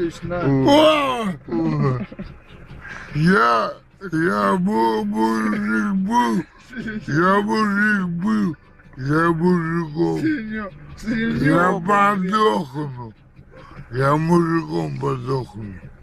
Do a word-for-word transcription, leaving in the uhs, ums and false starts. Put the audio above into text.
падаешь на... О! Я, я был, мужик был, я мужик был, я мужиком, Сырьё, я сырьё, подохну, я мужиком подохну.